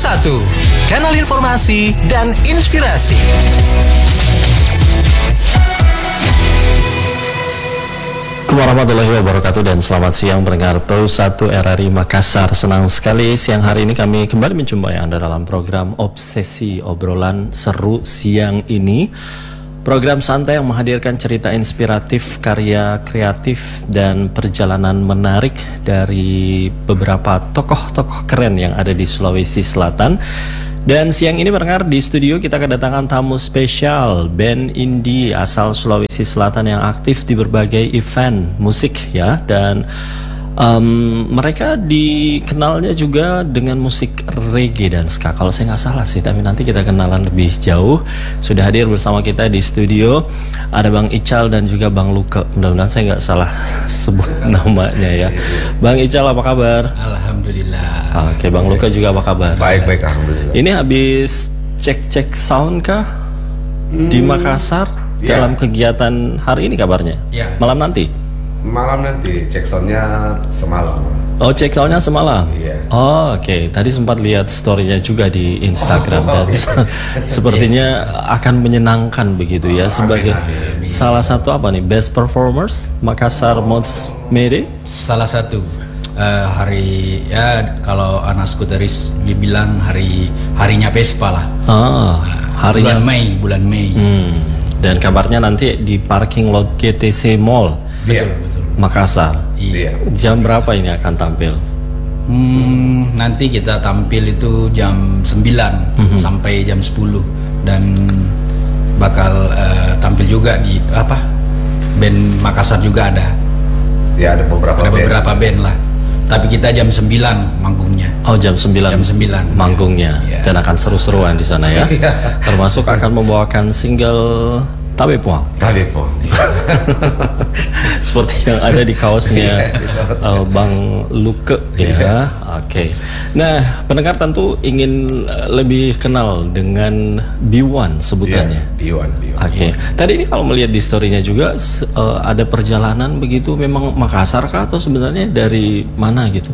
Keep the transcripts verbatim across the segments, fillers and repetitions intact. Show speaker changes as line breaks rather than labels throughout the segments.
satu, kanal informasi dan inspirasi.
Warahmatullahi wabarakatuh dan selamat siang pendengar Pro satu R R I Makassar. Senang sekali siang hari ini kami kembali menjumpai Anda dalam program Obsesi Obrolan Seru siang ini. Program santai yang menghadirkan cerita inspiratif, karya kreatif dan perjalanan menarik dari beberapa tokoh-tokoh keren yang ada di Sulawesi Selatan. Dan siang ini pendengar di studio kita kedatangan tamu spesial, band indie asal Sulawesi Selatan yang aktif di berbagai event musik ya. Dan um, mereka dikenalnya juga dengan musik reggae dan ska, kalau saya nggak salah sih. Tapi nanti kita kenalan lebih jauh. Sudah hadir bersama kita di studio ada Bang Ical dan juga Bang Luke. Mudah-mudahan saya nggak salah sebut namanya ya. Bang Ical apa kabar?
Alhamdulillah.
Oke, Bang Luka juga apa kabar?
Baik-baik, alhamdulillah.
Ini habis cek-cek sound kah hmm. di Makassar ya. Dalam kegiatan hari ini kabarnya?
Ya.
Malam nanti?
Malam nanti, cek soundnya semalam.
Oh, cek soundnya semalam?
Iya.
Oh, oke. Okay. Tadi sempat lihat story-nya juga di Instagram oh, dan okay. sepertinya akan menyenangkan begitu ya. Oh, sebagai amin, amin. Salah satu apa nih? Best performers Makassar oh. Mods Mede?
Salah satu. Uh, hari ya kalau anak skuteris dibilang hari harinya Vespa lah.
Ah, harinya
bulan Mei, bulan Mei.
Hmm. Dan kabarnya nanti di parking lot G T C Mall.
Betul, betul.
Makassar.
Iya.
Jam berapa ini akan tampil?
Hmm, nanti kita tampil itu jam sembilan mm-hmm. sampai jam sepuluh dan bakal uh, tampil juga di apa? Band Makassar juga ada.
Ya, ada beberapa
ada
band.
beberapa band lah. Tapi kita jam sembilan manggungnya.
Oh, jam sembilan.
Jam sembilan
manggungnya.
Ya.
Dan akan seru-seruan di sana ya. Termasuk akan membawakan single Tabe Puang.
Tabe Puang.
Seperti yang ada di kaosnya uh, Bang Luke ya. Oke. Okay. Nah, pendengar tentu ingin lebih kenal dengan B satu sebutannya.
Yeah, B satu, B satu.
Oke. Okay. Tadi ini kalau melihat di story-nya juga uh, ada perjalanan begitu, memang Makassar kah atau sebenarnya dari mana gitu?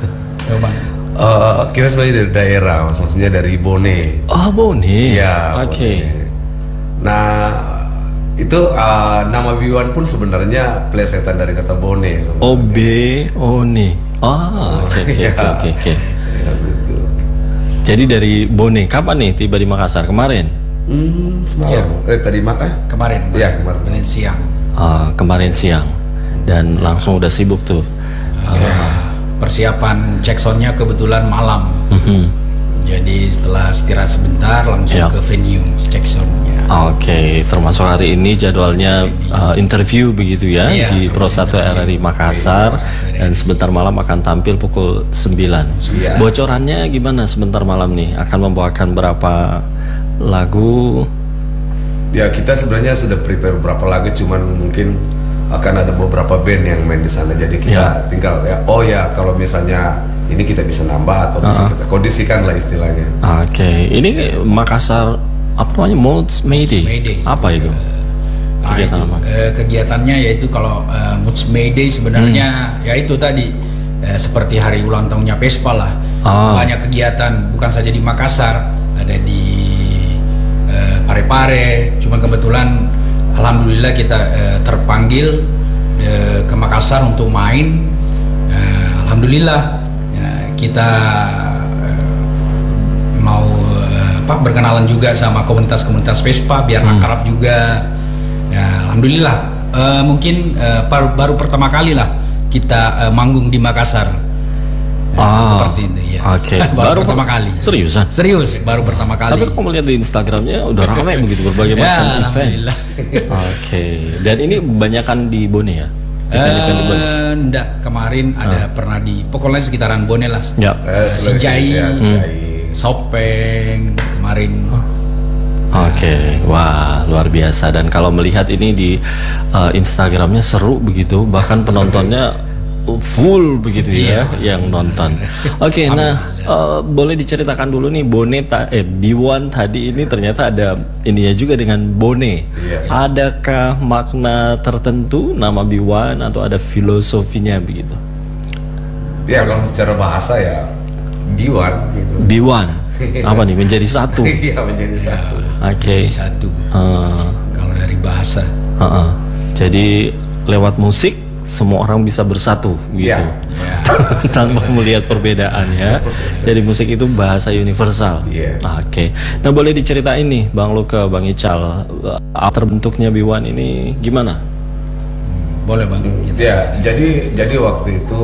uh, kita sebenarnya dari daerah, maksudnya dari Bone.
Oh, Bone.
Ya.
Oke. Okay.
Nah, itu uh, nama B satu pun sebenarnya plesetan dari kata Bone.
Oh, B One. Ah, oke oke oke oke. Jadi dari Bone. Kapan nih tiba di Makassar? Kemarin?
Hmm, semalam. Ya. Eh tadi makan?
Kemarin.
Iya, kemarin.
Kemarin siang.
Ah, kemarin siang. Dan langsung udah sibuk tuh.
Ya,
ah.
Persiapan cek soundnya kebetulan malam. Mm-hmm. Jadi setelah istirahat sebentar langsung ya. Ke venue cek soundnya.
Oke, okay. Termasuk hari ini jadwalnya uh, interview begitu ya, ya di Pro satu R R I Makassar ya, dan sebentar malam akan tampil pukul sembilan. Ya. Bocorannya gimana sebentar malam nih? Akan membawakan berapa lagu?
Ya, kita sebenarnya sudah prepare beberapa lagu, cuman mungkin akan ada beberapa band yang main di sana. Jadi kita ya. tinggal ya, oh ya kalau misalnya ini kita bisa nambah atau bisa uh-huh. kita kondisikan lah istilahnya.
Oke, okay. Ini Makassar apa namanya, Mods Mayday.
Mayday.
Apa itu?
Nah, Kegiatan itu, apa? Eh, kegiatannya yaitu kalau uh, Mods Mayday sebenarnya hmm. ya itu tadi eh, seperti hari ulang tahunnya Vespa lah. Ah. Banyak kegiatan bukan saja di Makassar, ada di eh, Parepare. Cuma kebetulan alhamdulillah kita eh, terpanggil eh, ke Makassar untuk main. Eh, alhamdulillah eh, kita eh, mau berkenalan juga sama komunitas-komunitas Vespa biar hmm. akrab juga. Ya, alhamdulillah. Uh, mungkin uh, baru, baru pertama kali lah kita uh, manggung di Makassar.
Ah,
seperti itu ya.
Oke. Okay.
baru, baru pertama kali.
Seriusan?
Serius, baru pertama kali.
Tapi kalau melihat di Instagramnya udah ramai begitu berbagai
ya,
macam event.
Alhamdulillah.
Oke. Okay. Dan ini banyakan di Bone ya?
Event-event di Bone? Uh, enggak, kemarin ah. ada pernah di pokoknya sekitaran Bone lah.
Ya.
Uh, Sijai, ya, hmm. Sopeng kemarin.
Oke, okay. Wah luar biasa. Dan kalau melihat ini di uh, Instagramnya seru begitu, bahkan penontonnya full begitu ya, iya. yang nonton. Oke, okay, nah uh, boleh diceritakan dulu nih Bone ta eh B satu tadi ini ternyata ada ininya juga dengan Bone. Iya. Adakah makna tertentu nama B satu atau ada filosofinya begitu?
Ya kalau secara bahasa ya Biwan gitu.
Biwan. Apa nih? Menjadi satu.
Iya, menjadi satu.
Oke. Okay.
Satu.
Uh,
Kalau dari bahasa.
Uh, uh. Jadi lewat musik semua orang bisa bersatu gitu.
Ya.
Tanpa melihat perbedaan ya. Jadi musik itu bahasa universal.
Yeah.
Oke. Okay. Nah, boleh diceritain nih Bang Luke, Bang Ical, terbentuknya Biwan ini gimana?
Boleh Bang.
Ya, jadi jadi waktu itu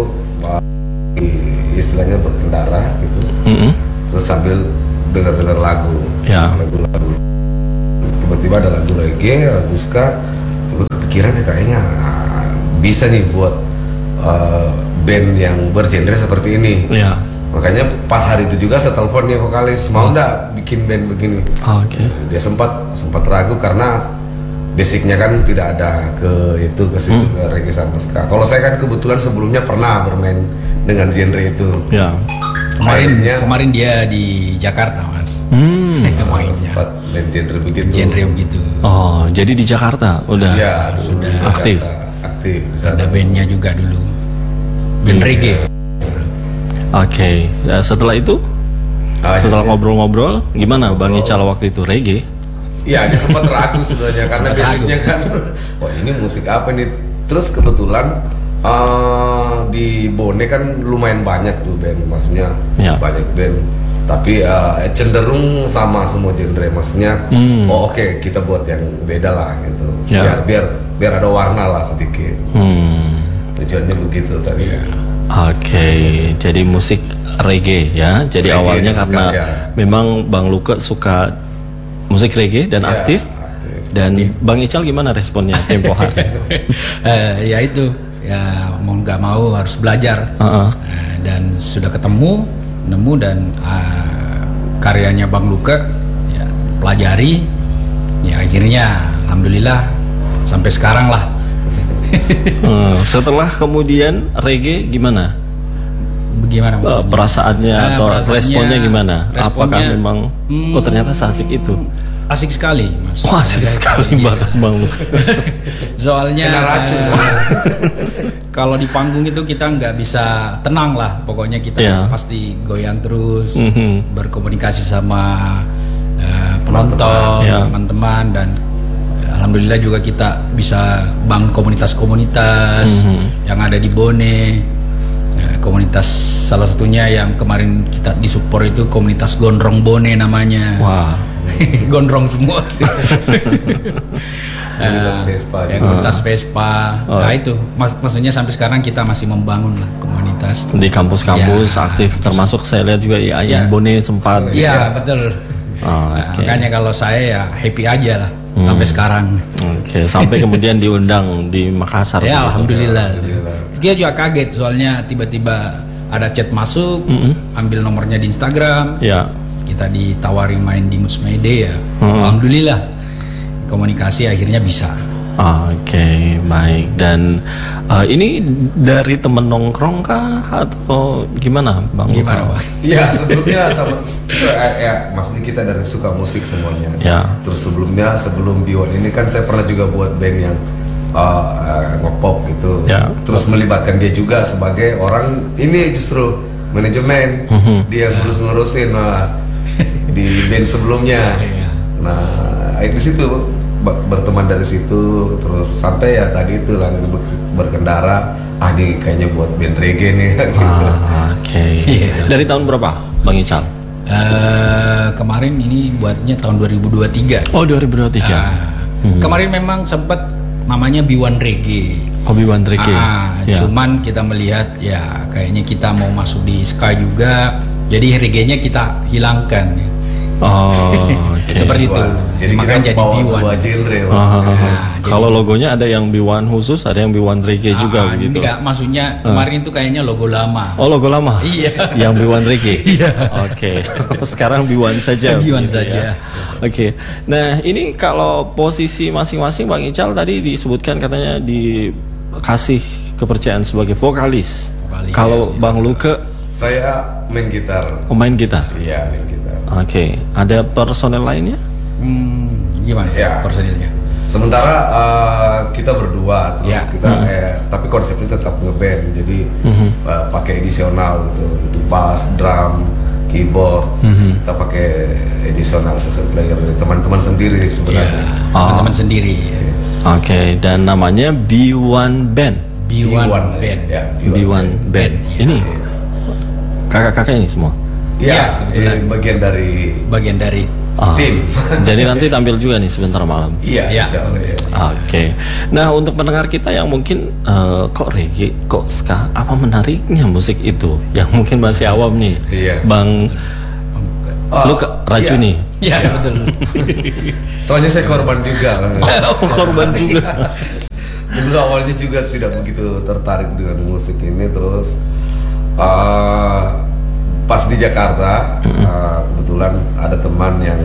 istilahnya berkendara gitu. Mm-hmm. Terus sambil dengar-dengar lagu.
Ya.
Lagu-lagu. Tiba-tiba ada lagu reggae, lagu ska. Tiba kepikiran ya kayaknya bisa nih buat uh, band yang bergenre seperti ini.
Ya.
Makanya pas hari itu juga saya telepon dia vokalis, mau nggak bikin band begini.
Oh, Oke. Okay.
Dia sempat sempat ragu karena basicnya kan tidak ada ke itu ke situ hmm. ke reggae sama ska. Kalau saya kan kebetulan sebelumnya pernah bermain dengan genre itu.
Ya.
Kemarin Akhirnya, kemarin dia di Jakarta Mas.
Hmm.
Mainnya. Sempat main genre begitu.
Genre begitu.
Oh, jadi di Jakarta udah.
Ya, sudah
aktif.
Jakarta, aktif.
Ada bandnya juga dulu. Band hmm. reggae.
Oke, okay. Nah, setelah itu, ah, setelah ngobrol-ngobrol, gimana ngobrol. Bang Ical waktu itu reggae?
Ya, dia sempat ragu sebenarnya karena basicnya kan, wah ini musik apa nih? Terus kebetulan uh, di Bone kan lumayan banyak tuh band, maksudnya ya. Banyak band. Tapi uh, cenderung sama semua genre, maksudnya, hmm. oh oke okay, kita buat yang beda lah gitu, ya. biar biar biar ada warna lah sedikit. Hmm. Tujuannya begitu tadi. Ya.
Oke, okay, jadi musik reggae ya. Jadi reggae awalnya karena ya. Memang Bang Luke suka musik reggae dan ya, aktif. aktif. Dan aktif. Bang Ical gimana responnya tempo hari?
uh, ya itu, ya mau nggak mau harus belajar. Uh-uh. uh, dan sudah ketemu, nemu dan uh, karyanya Bang Luke, ya pelajari. Ya akhirnya, alhamdulillah sampai sekarang lah.
hmm, setelah kemudian reggae gimana?
Bagaimana maksudnya?
Perasaannya nah, atau perasaannya, responnya gimana?
Responnya,
Apakah memang hmm, oh ternyata asik itu?
Asik sekali, Mas.
Oh, asik Ada sekali banget Bang Luke.
Soalnya uh, kalau di panggung itu kita nggak bisa tenang lah. Pokoknya kita yeah. pasti goyang terus, mm-hmm. berkomunikasi sama uh, penonton, yeah. teman-teman dan alhamdulillah juga kita bisa bangun komunitas-komunitas mm-hmm. yang ada di Bone. Ya, komunitas salah satunya yang kemarin kita disupport itu komunitas Gondrong Bone namanya.
Wah,
gondrong semua.
Komunitas Vespa.
Ya, komunitas Vespa. Oh. Nah itu, mak maksudnya sampai sekarang kita masih membangun lah komunitas.
Di kampus-kampus ya, aktif, termasuk saya lihat juga I A I ya. Bone sempat.
Iya betul.
Oh,
nah,
okay.
Makanya kalau saya ya happy aja lah. Hmm. Sampai sekarang.
Oke, okay. Sampai kemudian diundang di Makassar.
Ya, alhamdulillah. alhamdulillah. Kita juga kaget soalnya tiba-tiba ada chat masuk, mm-hmm. ambil nomornya di Instagram. Ya. Kita ditawari main di Moods Mayday ya. Hmm. Alhamdulillah. Komunikasi akhirnya bisa.
Oke, okay, baik. Dan uh, ini dari temen nongkrong kah atau gimana, Bang?
Gimana, Bang?
Ya, sebelumnya sama ya, maksudnya kita dari suka musik semuanya. Ya. Terus sebelumnya sebelum Biwan ini kan saya pernah juga buat band yang uh, uh, ngepop gitu. Ya. Terus melibatkan dia juga sebagai orang ini justru manajemen. Mm-hmm. Dia yang ngurus ngurusin malah di band sebelumnya. Ya. Nah, di situ berteman dari situ terus sampai ya tadi itu lah berkendara, ah ini kayaknya buat band reggae nih. Gitu.
Ah, Oke. Okay. Yeah. Dari tahun berapa, Bang Ical?
Uh, kemarin ini buatnya tahun dua ribu dua puluh tiga.
Oh, dua ribu dua puluh tiga. Uh, hmm. Kemarin memang sempat namanya Biwan Reggae. Oh, Biwan Reggae.
Ah, yeah. Cuman kita melihat ya kayaknya kita mau masuk di ska juga, jadi reggae-nya kita hilangkan.
Oh, okay.
Seperti itu.
Jadi
makanya
kita
jadi Biwan.
Genre.
Oh, nah, kalau logonya ada yang Biwan khusus, ada yang Biwan Reggae ah, juga begitu.
Enggak, maksudnya kemarin uh. itu kayaknya logo lama.
Oh, logo lama.
Iya.
Yang Biwan Reggae.
Iya.
Oke. Okay. Sekarang Biwan saja.
Biwan
gitu
saja.
Ya. Oke. Okay. Nah, ini kalau posisi masing-masing Bang Ical tadi disebutkan katanya dikasih kepercayaan sebagai vokalis. vokalis. Kalau ya, Bang Luke,
saya main gitar.
Oh, main gitar.
Iya, main gitar.
Oke, okay. Ada personel lainnya?
Hmm, gimana ya personilnya?
Sementara uh, kita berdua, terus ya. kita hmm. eh, tapi konsepnya tetap ngeband, jadi hmm. uh, pakai edisional gitu, untuk bass, drum, keyboard,
Mhm.
kita pakai additional session player dari teman-teman sendiri
Ya,
sebenarnya.
teman-teman sendiri.
Oke, dan namanya B satu Band.
B satu Band.
Ya,
B satu Band.
Band, ya.
Ini kakak-kakak ini semua.
Iya,
Ya,
kebetulan.
ini bagian dari
Bagian dari
Ah,
tim.
Jadi nanti tampil juga nih sebentar malam.
Iya,
Ya.
insya Allah, ya.
Oke. Nah, untuk pendengar kita yang mungkin eh, kok reggae, kok ska, apa menariknya musik itu? Yang mungkin masih awam nih.
Iya.
Bang
Oh,
lu ke Rajuni.
Ya, betul.
Soalnya saya korban juga.
Oh, korban juga.
Dulu awalnya juga tidak begitu tertarik dengan musik ini, terus uh, pas di Jakarta uh, kebetulan ada teman yang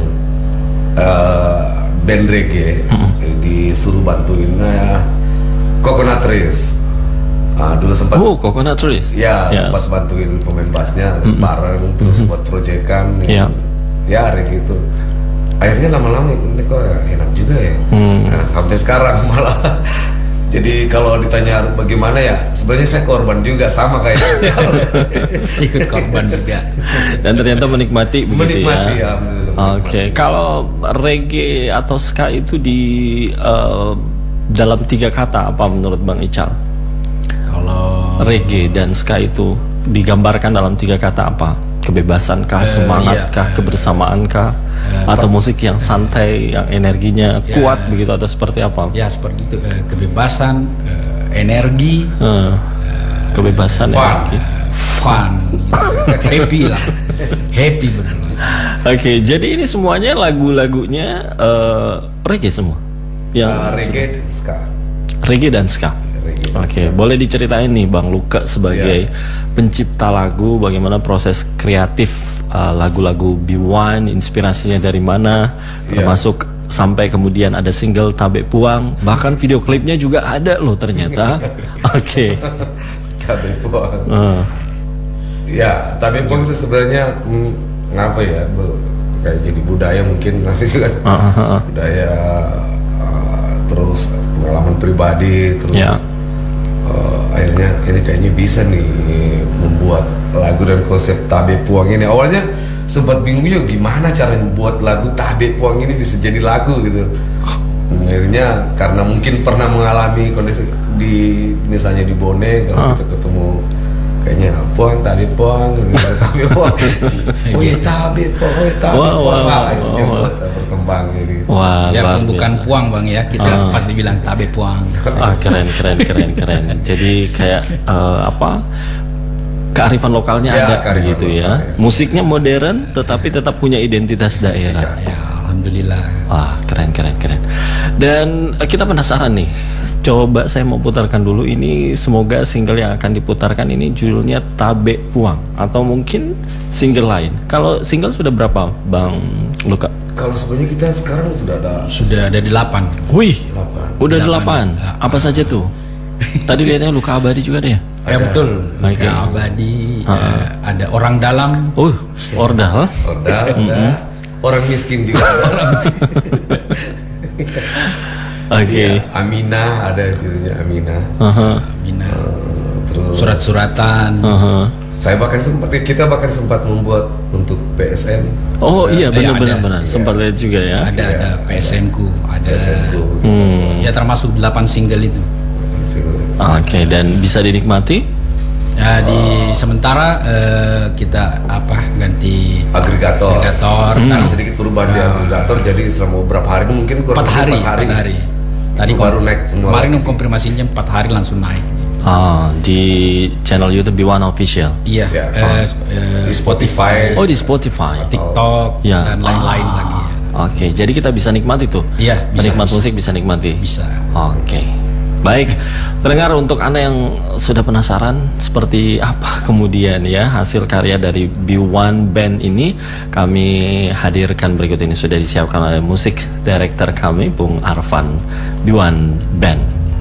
uh, band reggae, disuruh bantuin uh, Coconut Trees. Uh, dulu sempat
Oh, Coconut Trees.
ya
Yes.
sempat bantuin pemain bassnya bareng, terus buat proyekan
Iya.
yang ya reggae itu. Akhirnya lama-lama ini kok enak juga ya.
Hmm.
Nah, sampai sekarang malah. Jadi kalau ditanya bagaimana ya, sebenarnya saya korban juga sama kayak
Ikut korban juga.
Dan ternyata menikmati begitu
menikmati
ya.
ya. menikmati.
Oke, kalau reggae atau ska itu di eh, dalam tiga kata apa menurut Bang Ical?
Kalau
Reggae dan ska itu digambarkan dalam tiga kata apa? Kebebasan kah,
Eh,
semangat
iya,
kah,
eh,
kebersamaan kah,
eh,
atau musik yang santai, yang energinya
Ya.
kuat begitu atau seperti apa?
ya seperti itu, eh, kebebasan, eh, energi,
Eh, kebebasan
Fun.
energi.
eh, fun, happy lah, happy benar.
Oke, jadi ini semuanya lagu-lagunya eh, reggae semua. Yang
Uh, reggae dan ska.
reggae dan ska.
Reggae.
Oke, boleh diceritain nih Bang Luka sebagai pencipta lagu, bagaimana proses kreatif uh, lagu-lagu B satu, inspirasinya dari mana,
Iya.
termasuk sampai kemudian ada single Tabe Puang, bahkan video klipnya juga ada loh ternyata. Oke.
Tabe Puang.
Uh,
Ya, Tabe Puang itu sebenarnya hmm, ngapa ya? Bu, kayak jadi budaya mungkin masih juga.
uh, uh, uh,
Budaya uh, terus pengalaman pribadi terus
Ya.
uh, akhirnya ini kayaknya bisa nih membuat lagu dan konsep Tabe Puang ini. Awalnya sempat bingung juga gimana caranya buat lagu Tabe Puang ini bisa jadi lagu gitu. Akhirnya karena mungkin pernah mengalami kondisi di misalnya di Bone kalau
Ah.
kita ketemu kayaknya Puang Tabe Puang gitu, Tabe Puang. Oh ya Tabe Puang, oh ya Tabe
Wah,
Puang.
wah,
Nah,
wah,
akhirnya
wah.
buat berkembang gitu.
wah,
Biarpun
luar
bukan
biasa.
puang bang ya, kita
Ah.
pasti bilang tabe puang.
Ah, keren, keren, keren, keren. Jadi kayak eh, apa? Kearifan lokalnya
Ya,
ada
kearifan
gitu ya.
lokal, ya.
Musiknya modern, tetapi tetap punya identitas daerah.
Ya, alhamdulillah.
Wah, keren, keren, keren. Dan eh, kita penasaran nih. Coba saya mau putarkan dulu ini. Semoga single yang akan diputarkan ini judulnya Tabe Puang, atau mungkin single lain. Kalau single sudah berapa, Bang Luka?
Kalau sebenarnya kita sekarang sudah ada
Sudah ada delapan.
Wih,
delapan.
udah
Delapan.
delapan. Apa saja tuh? Tadi lihatnya Luka Abadi juga deh.
Ya
Ada.
betul.
Oke.
Luka Abadi, eh, ada orang dalam.
Oh, Ordal.
Orda, ada orang miskin juga ada. Orang
Oke.
Amina ada judulnya Amina.
Aha,
Bina.
Eh, terus
Surat-suratan.
aha.
saya bahkan sempat kita bahkan sempat membuat untuk P S M.
Oh iya,
Iya,
benar-benar
ada.
benar. Sempat lihat juga ya.
Ada
Iya,
ada P S M ku, ada
P S M ku.
Hmm.
ya termasuk delapan single itu.
Oke, dan bisa dinikmati.
Ya, di sementara eh, kita apa ganti
Agregator.
agregator.
Hmm.
Ada sedikit perubahan di agregator, jadi selama beberapa hari mungkin kurang
Empat
lebih
hari,
empat hari.
empat hari. Tadi
Itu baru naik semua
Kemarin
lagi.
konfirmasinya empat hari langsung naik.
Ah, di channel YouTube B satu Official.
Iya.
Ya.
eh, eh,
Di Spotify.
Oh, di Spotify.
TikTok
Ya.
dan lain-lain
Ah,
lagi.
Oke, jadi kita bisa nikmati tuh.
Iya, bisa,
Penikmat
bisa.
musik bisa nikmati.
Bisa.
Oke. Baik, pendengar, untuk Anda yang sudah penasaran seperti apa kemudian ya hasil karya dari B satu Band ini, kami hadirkan berikut ini. Sudah disiapkan oleh musik director kami, Bung Arfan. B satu Band.